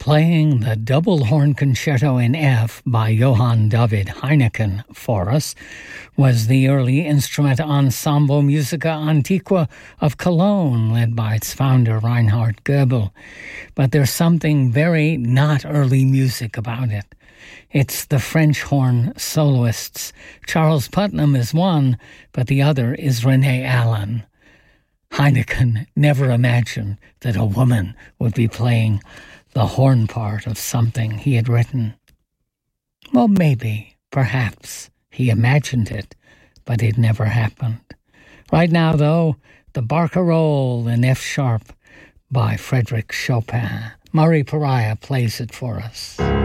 Playing the double horn concerto in F by Johann David Heineken for us was the early instrument ensemble Musica Antiqua of Cologne, led by its founder Reinhard Goebel. But there's something very not early music about it. It's the French horn soloists. Charles Putnam is one, but the other is Renee Allen. Heineken never imagined that a woman would be playing the horn part of something he had written. Well, maybe, perhaps, he imagined it, but it never happened. Right now, though, the Barcarolle in F sharp by Frédéric Chopin. Murray Pariah plays it for us.